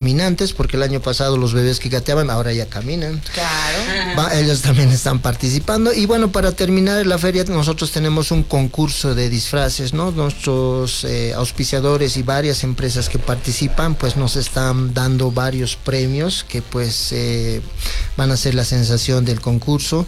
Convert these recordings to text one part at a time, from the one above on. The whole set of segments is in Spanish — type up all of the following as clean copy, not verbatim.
caminantes, porque el año pasado los bebés que gateaban ahora ya caminan. Claro. Ellos también están participando. Y bueno, para terminar la feria nosotros tenemos un concurso de disfraces, ¿no? Nuestros auspiciadores y varias empresas que participan pues nos están dando varios premios que pues van a ser la sensación del concurso.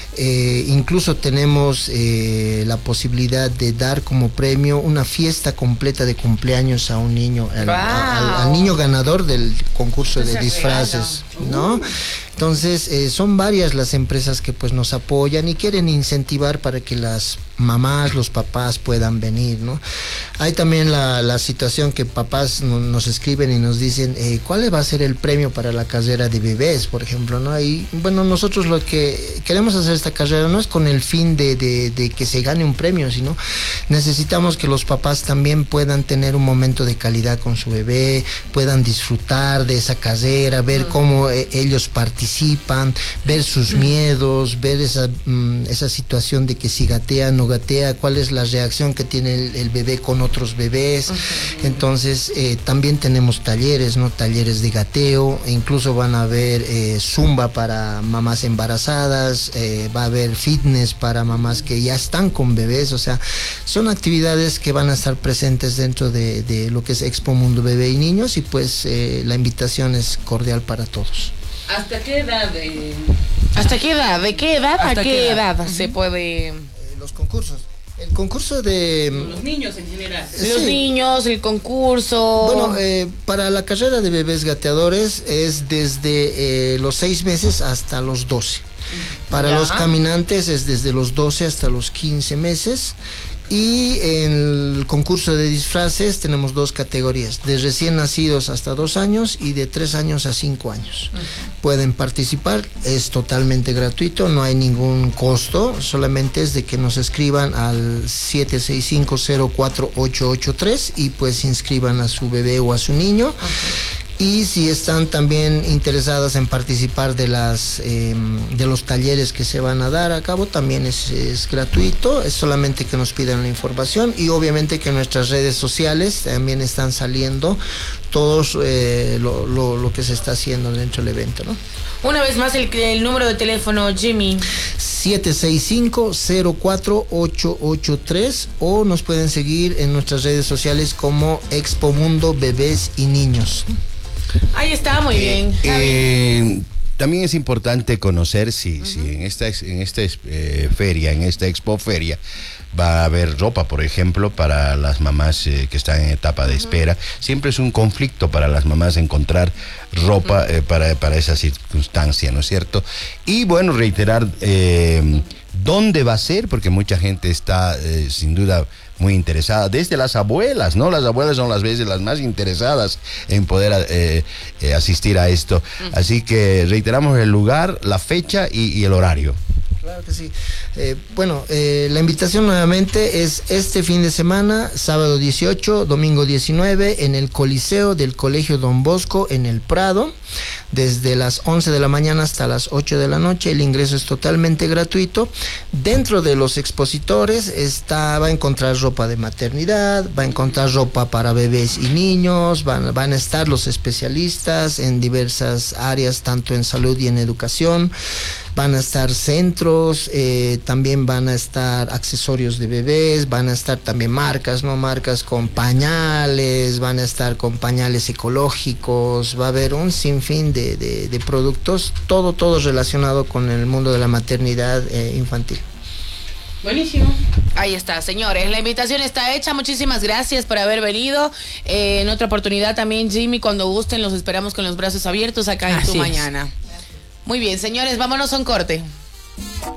Incluso tenemos la posibilidad de dar como premio una fiesta completa de cumpleaños a un niño, al niño ganador del concurso de disfraces, ¿no? Entonces son varias las empresas que pues nos apoyan y quieren incentivar para que las mamás, los papás puedan venir, ¿no? Hay también la situación que papás nos escriben y nos dicen ¿cuál va a ser el premio para la carrera de bebés, por ejemplo, ¿no? Y bueno, nosotros lo que queremos hacer esta carrera no es con el fin de que se gane un premio, sino necesitamos que los papás también puedan tener un momento de calidad con su bebé, puedan disfrutar de esa carrera, ver cómo ellos participan, ver sus miedos, ver esa situación de que si gatea, no gatea, cuál es la reacción que tiene el bebé con otros bebés. Entonces también tenemos talleres, ¿no? Talleres de gateo, incluso van a haber zumba para mamás embarazadas, va a haber fitness para mamás que ya están con bebés, o sea, son actividades que van a estar presentes dentro de lo que es Expo Mundo Bebé y Niños y pues la invitación es cordial para todos. ¿Hasta qué edad? ¿Hasta qué edad? ¿De qué edad a qué edad se puede...? Los concursos. El concurso de... Los niños en general. Los niños, el concurso... Bueno, para la carrera de bebés gateadores es desde los 6 meses hasta los 12. Para los caminantes es desde los 12 hasta los 15 meses. Y en el concurso de disfraces tenemos 2 categorías, de recién nacidos hasta 2 años y de 3 años a 5 años. Pueden participar, es totalmente gratuito, no hay ningún costo, solamente es de que nos escriban al 765-04883 y pues inscriban a su bebé o a su niño. Y si están también interesadas en participar de los talleres que se van a dar a cabo, también es gratuito, es solamente que nos pidan la información y obviamente que en nuestras redes sociales también están saliendo todos lo que se está haciendo dentro del evento, ¿no? Una vez más el número de teléfono, Jimmy. 765-04883 o nos pueden seguir en nuestras redes sociales como Expo Mundo Bebés y Niños. Ahí está, muy bien. También es importante conocer si en esta feria, en esta Expo Feria, va a haber ropa, por ejemplo, para las mamás que están en etapa de espera. Siempre es un conflicto para las mamás encontrar ropa para esa circunstancia, ¿no es cierto? Y bueno, reiterar dónde va a ser, porque mucha gente está sin duda muy interesada, desde las abuelas, ¿no? Las abuelas son las veces las más interesadas en poder asistir a esto. Así que reiteramos el lugar, la fecha y el horario. Claro que sí. La invitación nuevamente es este fin de semana, sábado 18, domingo 19, en el Coliseo del Colegio Don Bosco, en el Prado, desde las 11 de la mañana hasta las 8 de la noche. El ingreso es totalmente gratuito. Dentro de los expositores va a encontrar ropa de maternidad, va a encontrar ropa para bebés y niños, van a estar los especialistas en diversas áreas, tanto en salud y en educación. Van a estar centros, también van a estar accesorios de bebés, van a estar también marcas, ¿no? Marcas con pañales, van a estar con pañales ecológicos, va a haber un sinfín de productos, todo relacionado con el mundo de la maternidad infantil. Buenísimo. Ahí está, señores. La invitación está hecha. Muchísimas gracias por haber venido. En otra oportunidad también, Jimmy, cuando gusten, los esperamos con los brazos abiertos acá en Tu Mañana. Muy bien, señores, vámonos a un corte.